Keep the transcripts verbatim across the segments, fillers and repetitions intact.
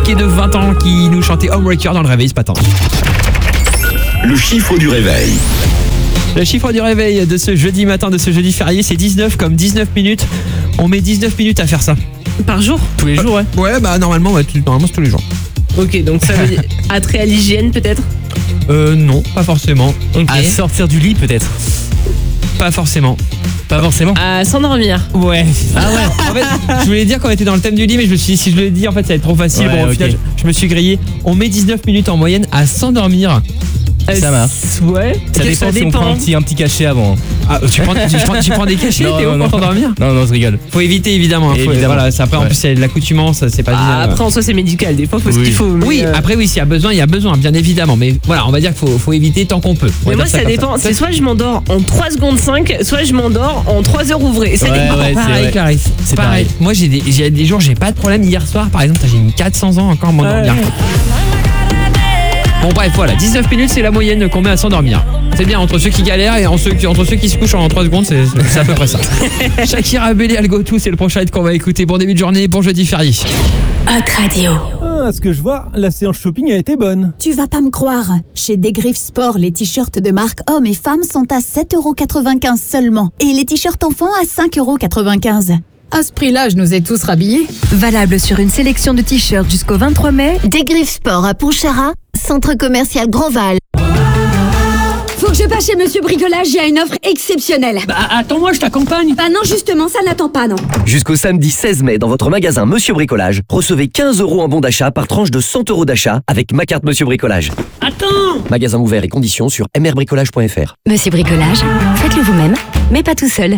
est de vingt ans qui nous chantait Homewrecker dans le réveil ce matin. Le chiffre du réveil. Le chiffre du réveil de ce jeudi matin, de ce jeudi férié, c'est dix-neuf comme dix-neuf minutes. On met dix-neuf minutes à faire ça. Par jour? Tous les jours, ouais. Ouais, bah normalement, ouais, normalement c'est tous les jours. Ok, donc ça veut dire attrait à l'hygiène peut-être? Euh, non, pas forcément. Ok. À sortir du lit peut-être. Pas forcément. Pas forcément. À s'endormir. Ouais. Ah ouais. En fait, je voulais dire qu'on était dans le thème du lit, mais je me suis dit, si je le dis, en fait, ça va être trop facile. Ouais, bon, au ok. final, je, je me suis grillé. On met dix-neuf minutes en moyenne à s'endormir. Ça marche. Ouais. Ça dépend ça si on prend un petit, un petit cachet avant. Ah, tu prends, tu prends, tu prends des cachets, Non, Théo, non, pour non. t'endormir? Non, non, je rigole. Faut éviter, évidemment. hein, faut- Évidemment. Voilà, c'est après, en Ouais. plus, c'est de l'accoutumance, c'est pas Ah, évident. après en soi c'est médical, des fois faut ce Oui. qu'il faut. mais, Oui, euh, après, oui, s'il y a besoin, il y a besoin, bien évidemment. Mais voilà, on va dire qu'il faut, faut éviter tant qu'on peut. On va Mais moi dire ça comme dépend, ça. c'est soit je m'endors en trois secondes cinq, soit je m'endors en trois heures ouvrées. Ça Ouais, dépend. ouais. c'est Pareil, vrai. Clarisse. C'est pareil. pareil. Moi, j'ai des, j'ai des jours, j'ai pas de problème. Hier soir, par exemple, j'ai mis quatre cents ans encore à m'endormir. Ouais. Bon, bref, voilà. dix-neuf minutes, c'est la moyenne qu'on met à s'endormir. C'est bien, entre ceux qui galèrent et en ceux qui- entre ceux qui se couchent en trois secondes, c'est c'est à peu près ça. Shakira, Belé, Algo, c'est le prochain hit qu'on va écouter. Bon début de journée, bon jeudi férié. Hot Radio. Ah, à ce que je vois, la séance shopping a été bonne. Tu vas pas me croire. Chez Desgriffes Sport, les t-shirts de marque hommes et femmes sont à sept euros quatre-vingt-quinze seulement. Et les t-shirts enfants à cinq euros quatre-vingt-quinze. À ce prix-là, je nous ai tous rhabillés. Valable sur une sélection de t-shirts jusqu'au vingt-trois mai. Desgriffes Sport à Pontcharrat, centre commercial Grandval. Faut que je passe chez Monsieur Bricolage, il y a une offre exceptionnelle. Bah attends-moi, je t'accompagne. Bah non, justement, ça n'attend pas, non. Jusqu'au samedi seize mai, dans votre magasin Monsieur Bricolage, recevez quinze euros en bon d'achat par tranche de cent euros d'achat avec ma carte Monsieur Bricolage. Attends. Magasin ouvert et conditions sur m r bricolage point f r. Monsieur Bricolage, faites-le vous-même, mais pas tout seul.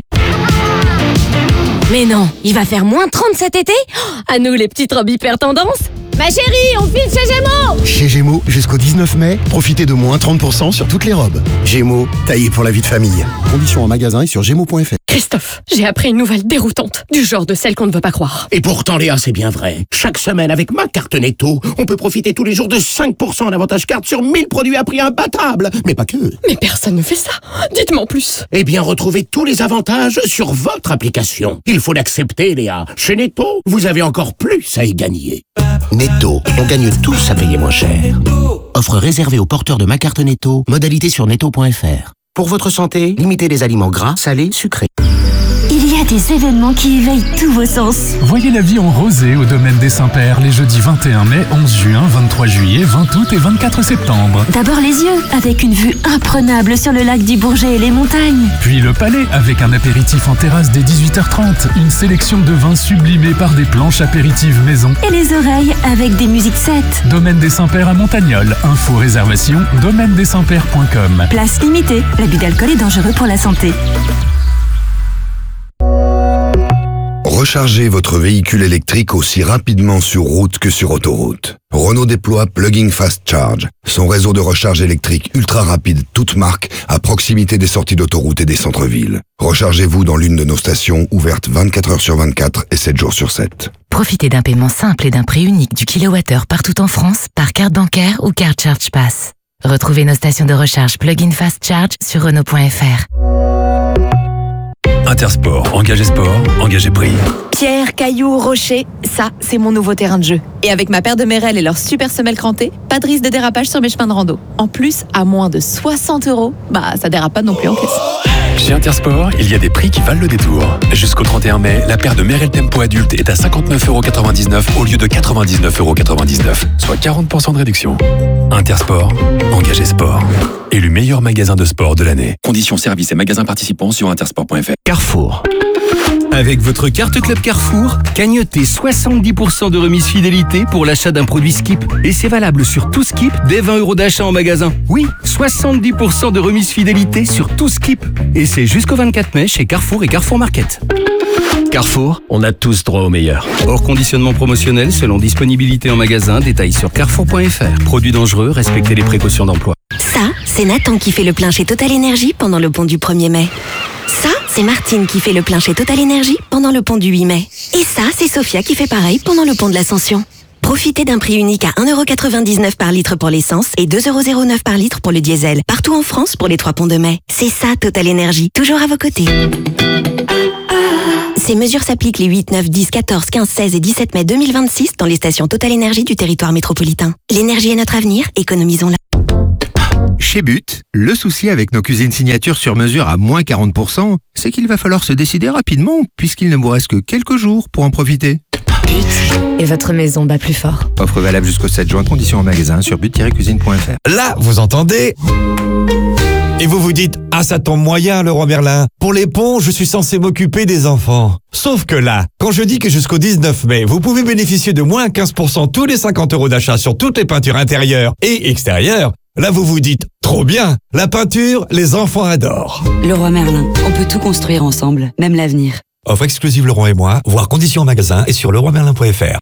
Mais non, il va faire moins trente cet été. Oh, à nous les petites robes hyper tendance. Ma chérie, on file chez Gémeaux. Chez Gémeaux, jusqu'au dix-neuf mai, profitez de moins trente pour cent sur toutes les robes. Gémeaux, taillé pour la vie de famille. Conditions en magasin et sur gémeaux point f r. Christophe, j'ai appris une nouvelle déroutante, du genre de celle qu'on ne veut pas croire. Et pourtant, Léa, c'est bien vrai. Chaque semaine, avec ma carte Netto, on peut profiter tous les jours de cinq pour cent en avantage carte sur mille produits à prix imbattable. Mais pas que. Mais personne ne fait ça. Dites-moi en plus. Eh bien, retrouvez tous les avantages sur votre application. Il faut l'accepter, Léa. Chez Netto, vous avez encore plus à y gagner. Netto, on gagne tous à payer moins cher. Offre réservée aux porteurs de ma carte Netto. Modalité sur netto point f r. Pour votre santé, limitez les aliments gras, salés, sucrés. Il y a des événements qui éveillent tous vos sens. Voyez la vie en rosé au domaine des Saints-Pères les jeudis vingt et un mai, onze juin, vingt-trois juillet, vingt août et vingt-quatre septembre. D'abord les yeux, avec une vue imprenable sur le lac du Bourget et les montagnes. Puis le palais avec un apéritif en terrasse dès dix-huit heures trente, une sélection de vins sublimés par des planches apéritives maison. Et les oreilles, avec des musiques sept. Domaine des Saints-Pères à Montagnol. Info réservation domaine des saints pères point com. Place limitée. L'abus d'alcool est dangereux pour la santé. Rechargez votre véhicule électrique aussi rapidement sur route que sur autoroute. Renault déploie Plug-in Fast Charge, son réseau de recharge électrique ultra rapide toute marque à proximité des sorties d'autoroute et des centres-villes. Rechargez-vous dans l'une de nos stations ouvertes vingt-quatre heures sur vingt-quatre et sept jours sur sept. Profitez d'un paiement simple et d'un prix unique du kilowattheure partout en France par carte bancaire ou carte Charge Pass. Retrouvez nos stations de recharge Plug-in Fast Charge sur renault point f r. Intersport, engagé sport, engagé prix. Pierre, cailloux, rochers, ça, c'est mon nouveau terrain de jeu. Et avec ma paire de Merrell et leur super semelle crantée, pas de risque de dérapage sur mes chemins de rando. En plus, à moins de soixante euros, bah ça dérape pas non plus en caisse. Chez Intersport, il y a des prix qui valent le détour. Jusqu'au trente et un mai, la paire de Merrell Tempo adulte est à cinquante-neuf euros quatre-vingt-dix-neuf au lieu de quatre-vingt-dix-neuf euros quatre-vingt-dix-neuf, soit quarante pour cent de réduction. Intersport, engagé sport. Élu meilleur magasin de sport de l'année. Conditions services et magasins participants sur intersport point f r. Carrefour. Avec votre carte Club Carrefour, cagnotez soixante-dix pour cent de remise fidélité pour l'achat d'un produit Skip. Et c'est valable sur tout Skip dès vingt euros d'achat en magasin. Oui, soixante-dix pour cent de remise fidélité sur tout Skip. Et c'est jusqu'au vingt-quatre mai chez Carrefour et Carrefour Market. Carrefour, on a tous droit au meilleur. Hors conditionnement promotionnel selon disponibilité en magasin, détails sur carrefour point f r. Produits dangereux, respectez les précautions d'emploi. Ça, c'est Nathan qui fait le plein chez Total Énergie pendant le pont du premier mai. Ça, c'est Martine qui fait le plein chez Total Énergie pendant le pont du huit mai. Et ça, c'est Sophia qui fait pareil pendant le pont de l'Ascension. Profitez d'un prix unique à un euro quatre-vingt-dix-neuf par litre pour l'essence et deux euros zéro neuf par litre pour le diesel. Partout en France pour les trois ponts de mai. C'est ça, Total Énergie. Toujours à vos côtés. Ces mesures s'appliquent les huit, neuf, dix, quatorze, quinze, seize et dix-sept mai deux mille vingt-six dans les stations Total Énergie du territoire métropolitain. L'énergie est notre avenir, économisons-la. Chez But, le souci avec nos cuisines signatures sur mesure à moins quarante pour cent, c'est qu'il va falloir se décider rapidement, puisqu'il ne vous reste que quelques jours pour en profiter. But, et votre maison bat plus fort. Offre valable jusqu'au sept juin, conditions en magasin sur but tiret cuisine point f r. Là, vous entendez ? Et vous vous dites, ah ça tombe moyen Leroy Merlin. Pour les ponts, je suis censé m'occuper des enfants. Sauf que là, quand je dis que jusqu'au dix-neuf mai, vous pouvez bénéficier de moins quinze pour cent tous les cinquante euros d'achat sur toutes les peintures intérieures et extérieures, là vous vous dites, trop bien, la peinture, les enfants adorent. Leroy Merlin, on peut tout construire ensemble, même l'avenir. Offre exclusive Leroy et moi, voir conditions en magasin et sur leroy merlin point f r.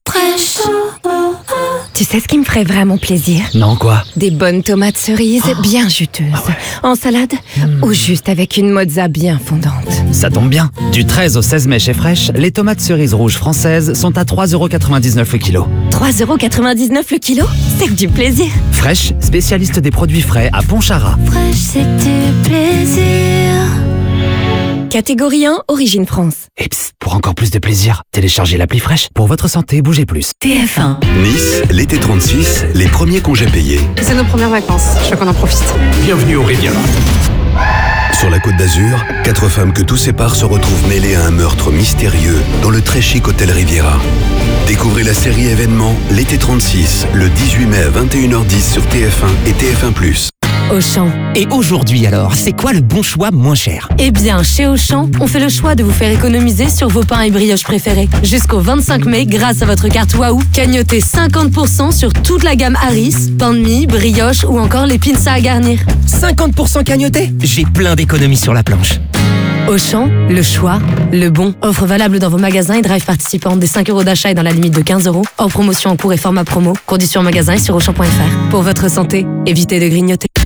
Tu sais ce qui me ferait vraiment plaisir? Non, quoi? Des bonnes tomates cerises bien juteuses. Ah ouais. En salade mmh. ou juste avec une mozza bien fondante. Ça tombe bien. Du treize au seize mai chez Fresh, les tomates cerises rouges françaises sont à trois euros quatre-vingt-dix-neuf le kilo. trois euros quatre-vingt-dix-neuf le kilo? C'est que du plaisir. Fresh, spécialiste des produits frais à Pontcharrat. Fresh, c'est du plaisir. Catégorie un, Origine France. Et psst, pour encore plus de plaisir, téléchargez l'appli Fresh. Pour votre santé, bougez plus. T F un. Nice, l'été trente-six, les premiers congés payés. C'est nos premières vacances, je veux qu'on en profite. Bienvenue au Riviera. Sur la Côte d'Azur, quatre femmes que tout sépare se retrouvent mêlées à un meurtre mystérieux dans le très chic hôtel Riviera. Découvrez la série événement L'été trente-six, le dix-huit mai à vingt et une heures dix sur T F un et T F un plus. Auchan. Et aujourd'hui alors, c'est quoi le bon choix moins cher? Eh bien, chez Auchan, on fait le choix de vous faire économiser sur vos pains et brioches préférés. Jusqu'au vingt-cinq mai, grâce à votre carte Waouh, cagnotez cinquante pour cent sur toute la gamme Harris, pain de mie, brioche ou encore les pinces à garnir. cinquante pour cent cagnoté? J'ai plein d'économies sur la planche. Auchan, le choix, le bon. Offre valable dans vos magasins et drive participants des cinq euros d'achat et dans la limite de quinze euros. Hors promotion en cours et format promo. Conditions en magasin et sur auchan point f r. Pour votre santé, évitez de grignoter.